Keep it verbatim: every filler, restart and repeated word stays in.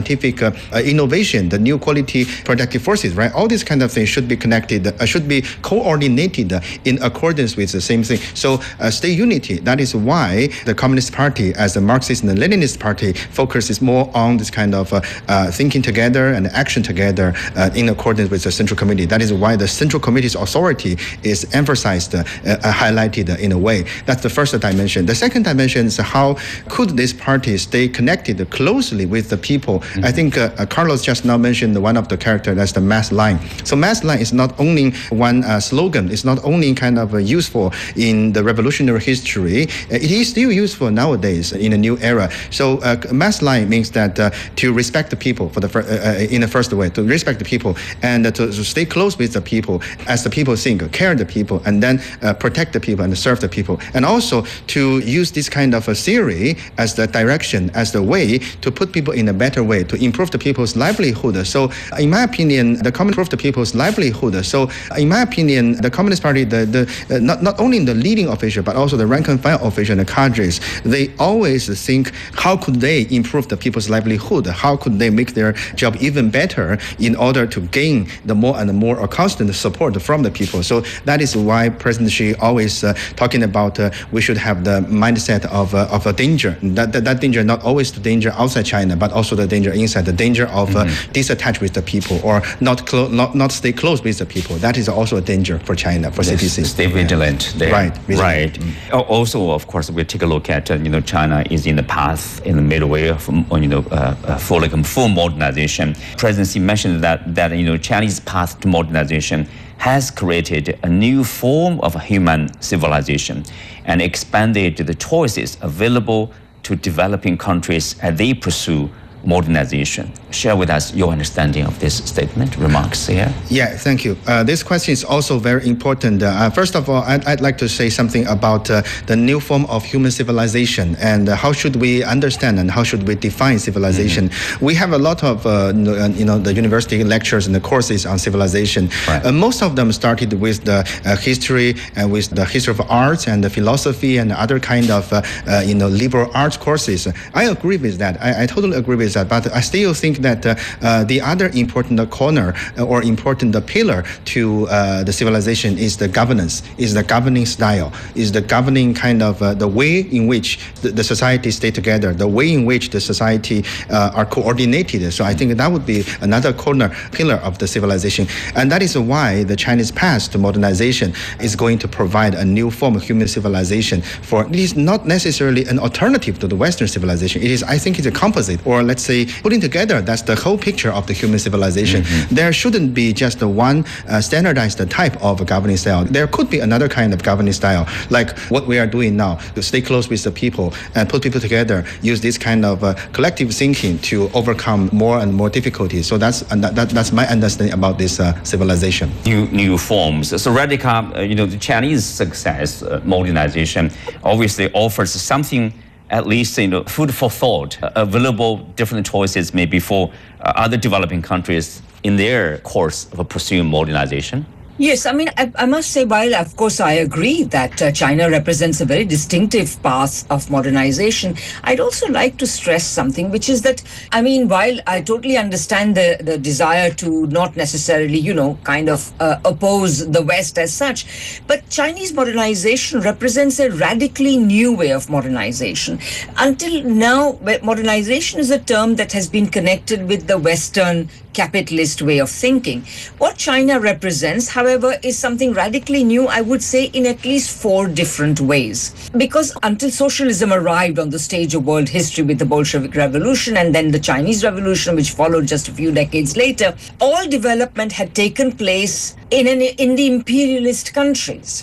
scientific uh, uh, innovation, the new quality productive forces, right? All these kind of things should be connected, uh, should be coordinated uh, in accordance with the same thing. So uh, state unity, that is why the Communist Party as a Marxist and Leninist party focuses more on this kind of uh, uh, thinking together and action together uh, in accordance with the Central Committee. That is why the Central Committee's authority is emphasized, uh, uh, highlighted uh, in a way. That's the first dimension. The second dimension is how could this party stay connected closely with the people? Mm-hmm. I think uh, uh, Carlos just now mentioned one of the character, that's the mass line. So mass line is not only one uh, slogan, it's not only kind of uh, useful in the revolutionary history, uh, it is still useful nowadays in a new era. So uh, mass line means that uh, to respect the people for the fir- uh, in the first way, to respect the people and uh, to, to stay close with the people as the people think, care the people, and then uh, protect the people and serve the people. And also to use this kind of a theory as the direction, as the way to put people in a better way, to improve the people's livelihood. So in my opinion, the Communist improve the people's livelihood. So in my opinion, the Communist Party, the, the uh, not, not only the leading official, but also the rank and file official and the cadres, they always think how could they improve the people's livelihood? How could they make their job even better in order to gain the more and more constant support from the people? So that is why President Xi always uh, talking about uh, we should have the mindset of uh, of a danger. That, that that danger not always the danger outside China, but also the danger inside. The danger of mm-hmm. uh, disattach with the people or not clo- not not stay close with the people. That is also a danger for China, for yes, C P C. Stay vigilant. Yeah. Right. Vigilant. Right. Mm-hmm. Also, of course, we take a look at uh, you know China is in the path in the midway of you know uh, uh, full like, full modernization. President Xi mentioned that that you know Chinese path to modernization has created a new form of human civilization and expanded the choices available to developing countries as they pursue modernization. Share with us your understanding of this statement, remarks here. Yeah, thank you. Uh, this question is also very important. Uh, first of all, I'd, I'd like to say something about uh, the new form of human civilization and uh, how should we understand and how should we define civilization. Mm-hmm. We have a lot of, uh, you know, the university lectures and the courses on civilization. Right. Uh, most of them started with the uh, history and with the history of arts and the philosophy and other kind of, uh, uh, you know, liberal arts courses. I agree with that. I, I totally agree with that, but I still think that uh, uh, the other important corner or important pillar to uh, the civilization is the governance, is the governing style, is the governing kind of uh, the way in which the, the society stay together, the way in which the society uh, are coordinated. So I think that would be another corner pillar of the civilization. And that is why the Chinese path to modernization is going to provide a new form of human civilization. For it is not necessarily an alternative to the Western civilization. It is, I think, it's a composite, or let's say putting together, that's the whole picture of the human civilization. Mm-hmm. There shouldn't be just one uh, standardized type of governing style. There could be another kind of governing style, like what we are doing now, to stay close with the people and put people together, use this kind of uh, collective thinking to overcome more and more difficulties. So that's uh, that, that's my understanding about this uh, civilization. New new forms. So Radhika, uh, you know, the Chinese success, uh, modernization, obviously offers something, at least, you know, food for thought, uh, available different choices maybe for uh, other developing countries in their course of pursuing modernization. Yes, I mean, I, I must say, while of course I agree that uh, China represents a very distinctive path of modernization, I'd also like to stress something, which is that, I mean, while I totally understand the, the desire to not necessarily, you know, kind of uh, oppose the West as such, but Chinese modernization represents a radically new way of modernization. Until now, modernization is a term that has been connected with the Western capitalist way of thinking. What China represents, however, is something radically new, I would say, in at least four different ways. Because until socialism arrived on the stage of world history with the Bolshevik Revolution and then the Chinese Revolution, which followed just a few decades later, all development had taken place in, an, in the imperialist countries.